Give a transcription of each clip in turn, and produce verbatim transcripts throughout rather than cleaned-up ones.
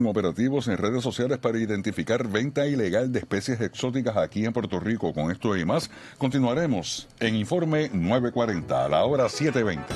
Operativos en redes sociales para identificar venta ilegal de especies exóticas aquí en Puerto Rico. Con esto y más, continuaremos en Informe nueve cuarenta a la hora siete veinte.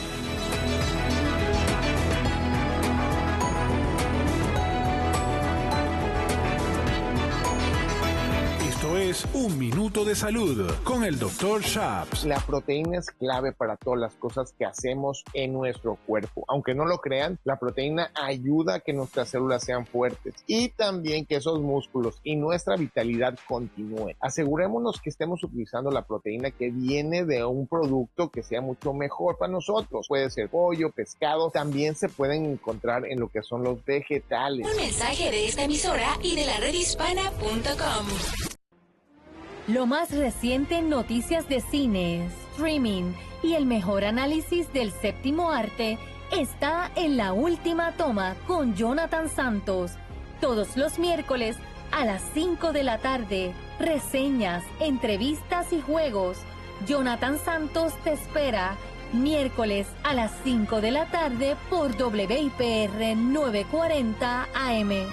Es Un Minuto de Salud con el doctor Shaps. La proteína es clave para todas las cosas que hacemos en nuestro cuerpo. Aunque no lo crean, la proteína ayuda a que nuestras células sean fuertes y también que esos músculos y nuestra vitalidad continúen. Asegurémonos que estemos utilizando la proteína que viene de un producto que sea mucho mejor para nosotros. Puede ser pollo, pescado, también se pueden encontrar en lo que son los vegetales. Un mensaje de esta emisora y de la red hispana punto com. Lo más reciente en noticias de cine, streaming y el mejor análisis del séptimo arte está en La Última Toma con Jonathan Santos. Todos los miércoles a las cinco de la tarde. Reseñas, entrevistas y juegos. Jonathan Santos te espera miércoles a las cinco de la tarde por W I P R novecientos cuarenta A M.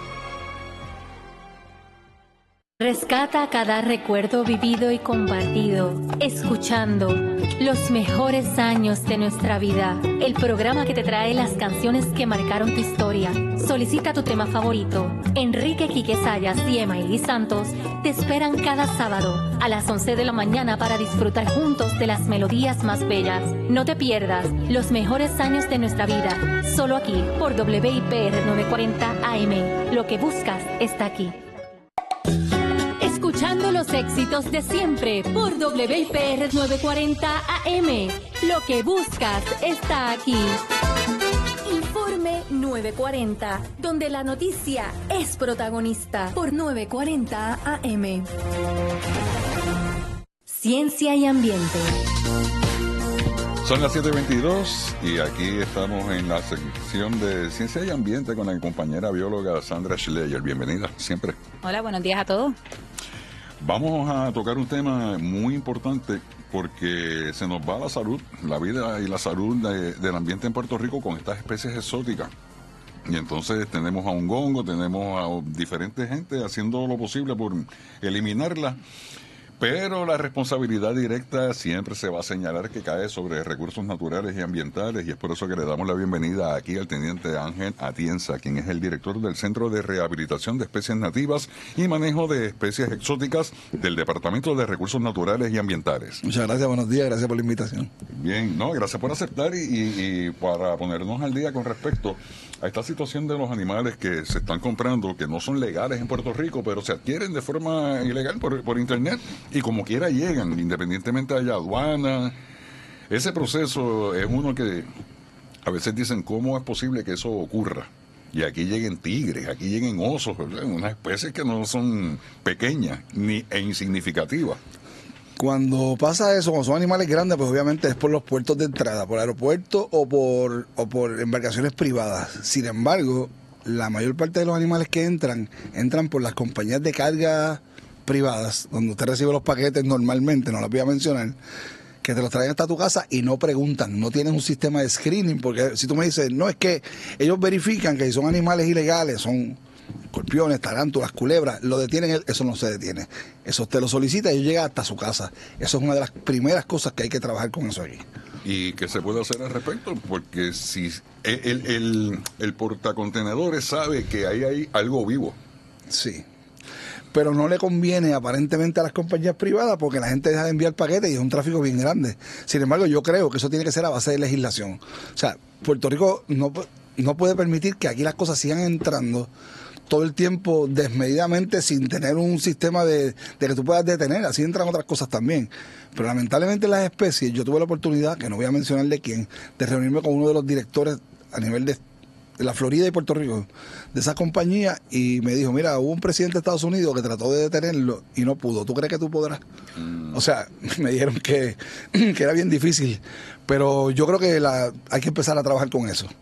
Rescata cada recuerdo vivido y compartido, escuchando los mejores años de nuestra vida. El programa que te trae las canciones que marcaron tu historia. Solicita tu tema favorito. Enrique Quique Sayas y Emaili Santos te esperan cada sábado a las once de la mañana para disfrutar juntos de las melodías más bellas. No te pierdas los mejores años de nuestra vida, solo aquí por W I P R novecientos cuarenta A M. Lo que buscas está aquí. Escuchando los éxitos de siempre por W I P R novecientos cuarenta A M. Lo que buscas está aquí. Informe novecientos cuarenta, donde la noticia es protagonista por novecientos cuarenta A M. Ciencia y ambiente. Son las siete veintidós y aquí estamos en la sección de Ciencia y Ambiente con la compañera bióloga Sandra Schleyer. Bienvenida, siempre. Hola, buenos días a todos. Vamos a tocar un tema muy importante porque se nos va la salud, la vida y la salud de, del ambiente en Puerto Rico con estas especies exóticas. Y entonces tenemos a un gongo, tenemos a diferentes gente haciendo lo posible por eliminarla. Pero la responsabilidad directa siempre se va a señalar que cae sobre recursos naturales y ambientales, y es por eso que le damos la bienvenida aquí al teniente Ángel Atienza, quien es el director del Centro de Rehabilitación de Especies Nativas y Manejo de Especies Exóticas del Departamento de Recursos Naturales y Ambientales. Muchas gracias, buenos días, gracias por la invitación. Bien, no, gracias por aceptar y, y, y para ponernos al día con respecto a esta situación de los animales que se están comprando, que no son legales en Puerto Rico, pero se adquieren de forma ilegal por, por internet y como quiera llegan, independientemente haya aduana. Ese proceso es uno que a veces dicen, ¿cómo es posible que eso ocurra? Y aquí lleguen tigres, aquí lleguen osos, unas especies que no son pequeñas ni e insignificativas. Cuando pasa eso, cuando son animales grandes, pues obviamente es por los puertos de entrada, por aeropuertos o por, o por embarcaciones privadas. Sin embargo, la mayor parte de los animales que entran, entran por las compañías de carga privadas, donde usted recibe los paquetes normalmente, no las voy a mencionar, que te los traen hasta tu casa y no preguntan, no tienen un sistema de screening, porque si tú me dices, no, es que ellos verifican que si son animales ilegales, son escorpiones, tarántulas, culebras, lo detienen, eso no se detiene. Eso usted lo solicita y llega hasta su casa. Eso es una de las primeras cosas que hay que trabajar con eso aquí. ¿Y qué se puede hacer al respecto? Porque si el, el, el portacontenedores sabe que ahí hay algo vivo. Sí. Pero no le conviene aparentemente a las compañías privadas porque la gente deja de enviar paquetes y es un tráfico bien grande. Sin embargo, yo creo que eso tiene que ser a base de legislación. O sea, Puerto Rico no, no puede permitir que aquí las cosas sigan entrando todo el tiempo desmedidamente sin tener un sistema de, de que tú puedas detener. Así entran otras cosas también. Pero lamentablemente las especies, yo tuve la oportunidad, que no voy a mencionar de quién, de reunirme con uno de los directores a nivel de, de la Florida y Puerto Rico, de esa compañía, y me dijo, mira, hubo un presidente de Estados Unidos que trató de detenerlo y no pudo. ¿Tú crees que tú podrás? Mm. O sea, me dijeron que, que era bien difícil. Pero yo creo que la, hay que empezar a trabajar con eso.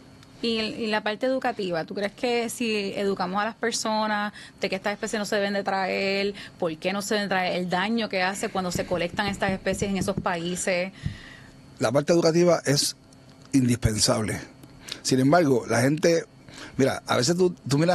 Y, y la parte educativa, ¿tú crees que si educamos a las personas de que estas especies no se deben de traer, por qué no se deben traer, el daño que hace cuando se colectan estas especies en esos países? La parte educativa es indispensable. Sin embargo, la gente Mira, a veces tú, tú miras